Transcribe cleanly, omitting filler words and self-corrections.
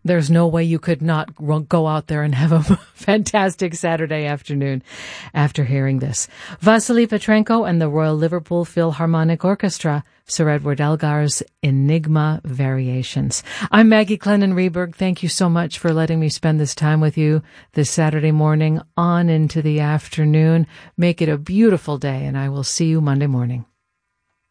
There's no way you could not go out there and have a fantastic Saturday afternoon after hearing this. Vasily Petrenko and the Royal Liverpool Philharmonic Orchestra, Sir Edward Elgar's Enigma Variations. I'm Maggie Clennon-Reberg. Thank you so much for letting me spend this time with you this Saturday morning on into the afternoon. Make it a beautiful day, and I will see you Monday morning.